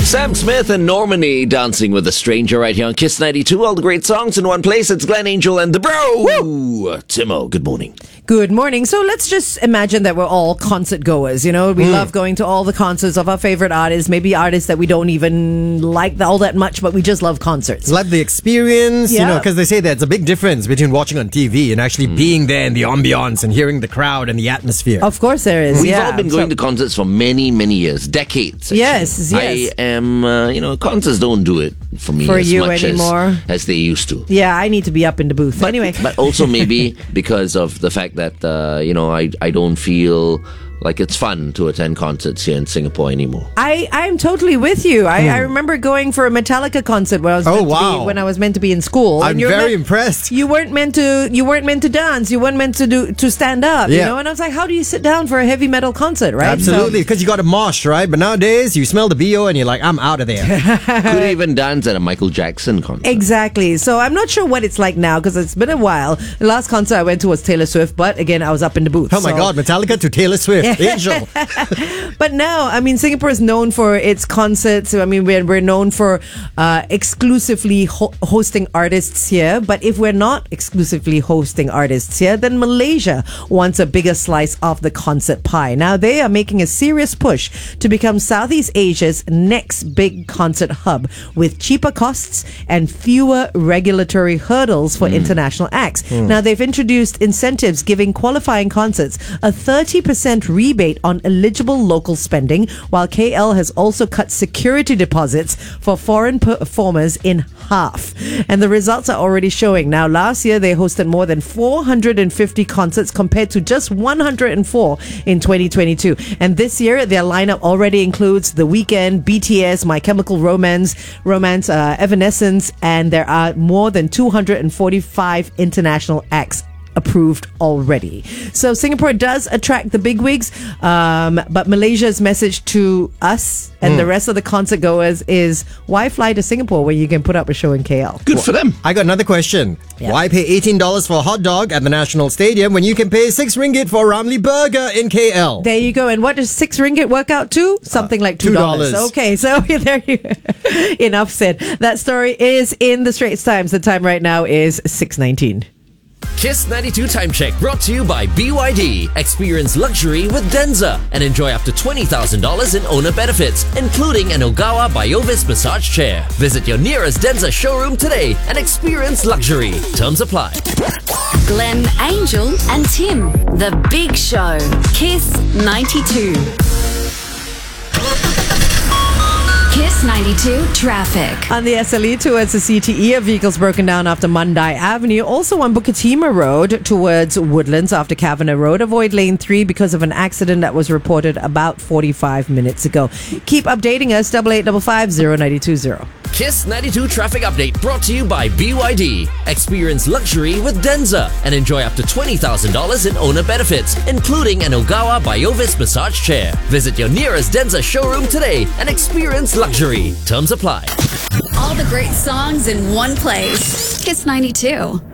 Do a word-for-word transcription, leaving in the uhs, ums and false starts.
Sam Smith and Normani dancing with a stranger right here on Kiss ninety-two. All the great songs in one place. It's Glenn Angel and the Bro. Woo! Timo, good morning. Good morning. So let's just imagine that we're all concert goers. You know, we mm. love going to all the concerts of our favorite artists, maybe artists that we don't even like all that much, but we just love concerts. Love the experience, yeah. you know, because they say there's a big difference between watching on T V and actually mm. being there in the ambiance and hearing the crowd and the atmosphere. Of course there is. We've yeah. all been going so, to concerts for many, many years, decades. Actually. Yes, yes. I am, uh, you know, concerts don't do it for me for as you much anymore. As, as they used to. Yeah, I need to be up in the booth. But, anyway. But also maybe because of the fact that, uh, you know, I, I don't feel like it's fun to attend concerts here in Singapore anymore. I, I'm totally with you. I, hmm. I remember going for a Metallica concert when I was oh, meant wow. to be, when I was meant to be in school. I'm very meant, impressed. You weren't meant to you weren't meant to dance. You weren't meant to do to stand up. Yeah. You know, and I was like, how do you sit down for a heavy metal concert, right? Absolutely, because so, you got a mosh, right? But nowadays, you smell the B O and you're like, I'm out of there. Could even dance at a Michael Jackson concert. Exactly. So I'm not sure what it's like now because it's been a while. The last concert I went to was Taylor Swift, but again, I was up in the booth. Oh my so. God, Metallica to Taylor Swift, Angel. But now, I mean, Singapore is known for its concerts. I mean, we're, we're known for uh, exclusively ho- hosting artists here. But if we're not exclusively hosting artists here, then Malaysia wants a bigger slice of the concert pie. Now, they are making a serious push to become Southeast Asia's next big concert hub with cheaper costs and fewer regulatory hurdles for mm. international acts. Mm. Now, they've introduced incentives giving qualifying concerts a thirty percent rebate on eligible local spending, while K L has also cut security deposits for foreign performers in half. And the results are already showing. Now, last year they hosted more than four hundred fifty concerts compared to just one hundred four in twenty twenty-two. And this year their lineup already includes The Weeknd, B T S, My Chemical Romance, Romance, uh, Evanescence, and there are more than two hundred forty-five international acts approved already. So Singapore does attract the bigwigs, um, but Malaysia's message to us and mm. the rest of the concert goers is, why fly to Singapore when you can put up a show in K L? Good for them. I got another question. Yeah. Why pay eighteen dollars for a hot dog at the National Stadium when you can pay six ringgit for a Ramly burger in K L? There you go. And what does six ringgit work out to? Something uh, like two dollars. Okay, so there you enough said. That story is in the Straits Times. The time right now is six nineteen. Kiss ninety-two Time Check brought to you by B Y D. Experience luxury with Denza and enjoy up to twenty thousand dollars in owner benefits, including an Ogawa Biovis massage chair. Visit your nearest Denza showroom today and experience luxury. Terms apply. Glenn, Angel and Tim. The Big Show. Kiss ninety-two. Kiss ninety-two traffic. On the S L E towards the C T E, a vehicle's broken down after Mandai Avenue. Also on Bukit Road towards Woodlands after Kavanagh Road. Avoid lane three because of an accident that was reported about forty-five minutes ago. Keep updating us, double eight double five zero nine two zero. Kiss ninety-two traffic update brought to you by B Y D. Experience luxury with Denza and enjoy up to twenty thousand dollars in owner benefits, including an Ogawa Biovis massage chair. Visit your nearest Denza showroom today and experience luxury. Terms apply. All the great songs in one place. Kiss ninety-two.